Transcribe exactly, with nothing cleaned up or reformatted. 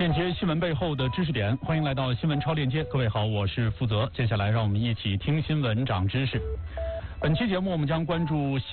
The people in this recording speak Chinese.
链接新闻背后的知识点，欢迎来到新闻超链接。各位好，我是负责。接下来让我们一起听新闻长知识。本期节目我们将关注